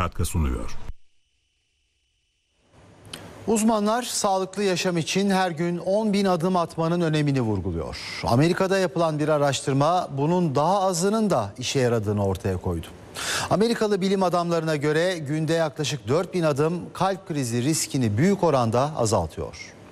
katkı sunuyor. Uzmanlar sağlıklı yaşam için her gün 10.000 adım atmanın önemini vurguluyor. Amerika'da yapılan bir araştırma bunun daha azının da işe yaradığını ortaya koydu. Amerikalı bilim adamlarına göre günde yaklaşık 4.000 adım kalp krizi riskini büyük oranda azaltıyor.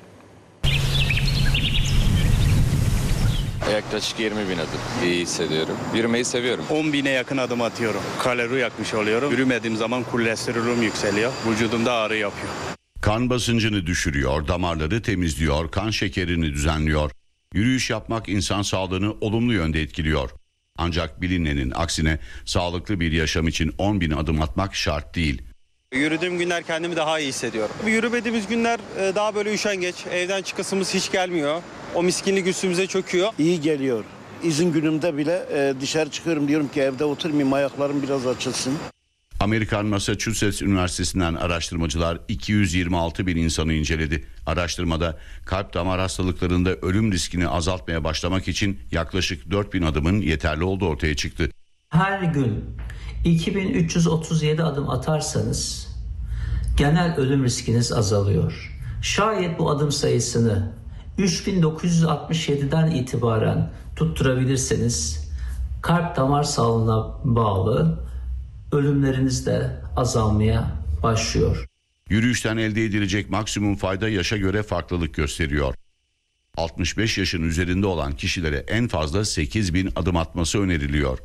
Yaklaşık 20.000 adım iyi hissediyorum. Yürümeyi seviyorum. 10.000'e yakın adım atıyorum. Kalori yakmış oluyorum. Yürümediğim zaman kolesterolüm yükseliyor. Vücudumda ağrı yapıyor. Kan basıncını düşürüyor, damarları temizliyor, kan şekerini düzenliyor. Yürüyüş yapmak insan sağlığını olumlu yönde etkiliyor. Ancak bilinenin aksine sağlıklı bir yaşam için 10.000 adım atmak şart değil. Yürüdüğüm günler kendimi daha iyi hissediyorum. Yürümediğimiz günler daha böyle üşengeç. Evden çıkasımız hiç gelmiyor. O miskinlik üstümüze çöküyor. İyi geliyor. İzin günümde bile dışarı çıkıyorum, diyorum ki evde oturmayayım, ayaklarım biraz açılsın. Amerikan Massachusetts Üniversitesi'nden araştırmacılar 226 bin insanı inceledi. Araştırmada kalp damar hastalıklarında ölüm riskini azaltmaya başlamak için yaklaşık 4.000 adımın yeterli olduğu ortaya çıktı. Her gün 2337 adım atarsanız genel ölüm riskiniz azalıyor. Şayet bu adım sayısını 3967'den itibaren tutturabilirseniz kalp damar sağlığına bağlı ölümleriniz de azalmaya başlıyor. Yürüyüşten elde edilecek maksimum fayda yaşa göre farklılık gösteriyor. 65 yaşın üzerinde olan kişilere en fazla 8.000 adım atması öneriliyor.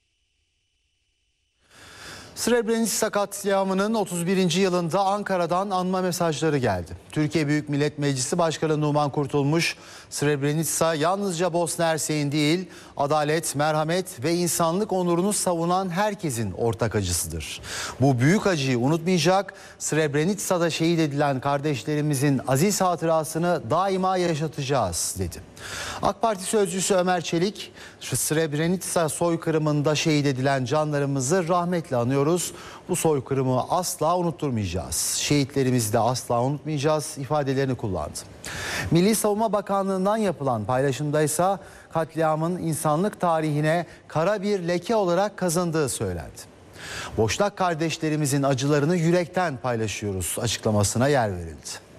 Srebrenica katliamının 31. yılında Ankara'dan anma mesajları geldi. Türkiye Büyük Millet Meclisi Başkanı Numan Kurtulmuş, Srebrenica yalnızca Bosna Hersek'in değil, adalet, merhamet ve insanlık onurunu savunan herkesin ortak acısıdır. Bu büyük acıyı unutmayacak, Srebrenica'da şehit edilen kardeşlerimizin aziz hatırasını daima yaşatacağız dedi. AK Parti sözcüsü Ömer Çelik, Srebrenica soykırımında şehit edilen canlarımızı rahmetle anıyoruz. Bu soykırımı asla unutturmayacağız. Şehitlerimizi de asla unutmayacağız ifadelerini kullandı. Milli Savunma Bakanlığı'ndan yapılan paylaşımda ise katliamın insanlık tarihine kara bir leke olarak kazındığı söylendi. Boşnak kardeşlerimizin acılarını yürekten paylaşıyoruz açıklamasına yer verildi.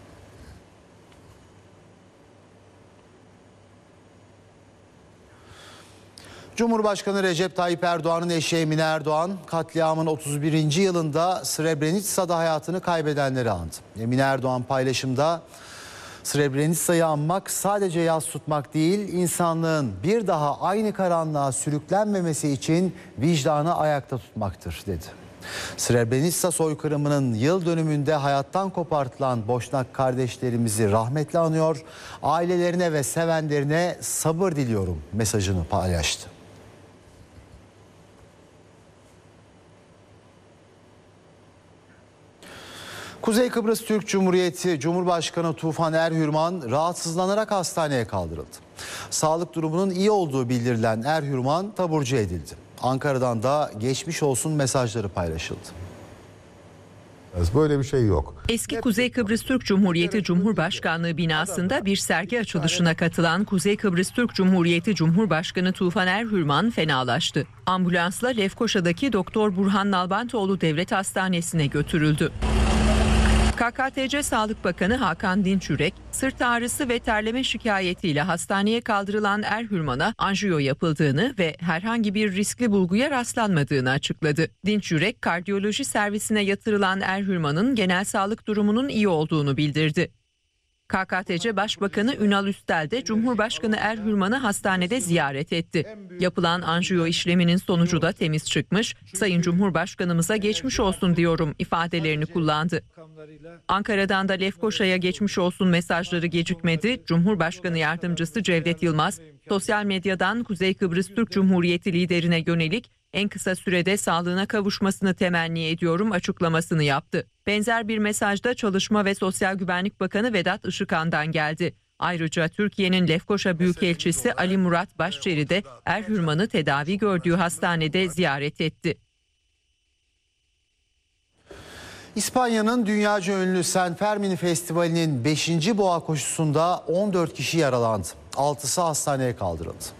Cumhurbaşkanı Recep Tayyip Erdoğan'ın eşi Emine Erdoğan, katliamın 31. yılında Srebrenica'da hayatını kaybedenleri andı. Emine Erdoğan paylaşımda, Srebrenica'yı anmak sadece yas tutmak değil, insanlığın bir daha aynı karanlığa sürüklenmemesi için vicdanı ayakta tutmaktır dedi. Srebrenica soykırımının yıl dönümünde hayattan kopartılan Boşnak kardeşlerimizi rahmetle anıyor, ailelerine ve sevenlerine sabır diliyorum mesajını paylaştı. Kuzey Kıbrıs Türk Cumhuriyeti Cumhurbaşkanı Tufan Erhürman rahatsızlanarak hastaneye kaldırıldı. Sağlık durumunun iyi olduğu bildirilen Erhürman taburcu edildi. Ankara'dan da geçmiş olsun mesajları paylaşıldı. Böyle bir şey yok. Eski Kuzey Kıbrıs Türk Cumhuriyeti Cumhurbaşkanlığı binasında bir sergi açılışına katılan Kuzey Kıbrıs Türk Cumhuriyeti Cumhurbaşkanı Tufan Erhürman fenalaştı. Ambulansla Lefkoşa'daki Doktor Burhan Nalbantoğlu Devlet Hastanesi'ne götürüldü. KKTC Sağlık Bakanı Hakan Dinçürek, sırt ağrısı ve terleme şikayetiyle hastaneye kaldırılan Erhürman'a anjiyo yapıldığını ve herhangi bir riskli bulguya rastlanmadığını açıkladı. Dinçürek, kardiyoloji servisine yatırılan Erhürman'ın genel sağlık durumunun iyi olduğunu bildirdi. KKTC Başbakanı Ünal Üstel de Cumhurbaşkanı Erhürman'ı hastanede ziyaret etti. Yapılan anjiyo işleminin sonucu da temiz çıkmış, Sayın Cumhurbaşkanımıza geçmiş olsun diyorum ifadelerini kullandı. Ankara'dan da Lefkoşa'ya geçmiş olsun mesajları gecikmedi. Cumhurbaşkanı Yardımcısı Cevdet Yılmaz, sosyal medyadan Kuzey Kıbrıs Türk Cumhuriyeti liderine yönelik en kısa sürede sağlığına kavuşmasını temenni ediyorum açıklamasını yaptı. Benzer bir mesajda Çalışma ve Sosyal Güvenlik Bakanı Vedat Işıkhan'dan geldi. Ayrıca Türkiye'nin Lefkoşa Büyükelçisi Ali Murat Başçeri de Erhürman'ı tedavi gördüğü hastanede ziyaret etti. İspanya'nın dünyaca ünlü San Fermin Festivali'nin 5. boğa koşusunda 14 kişi yaralandı. 6'sı hastaneye kaldırıldı.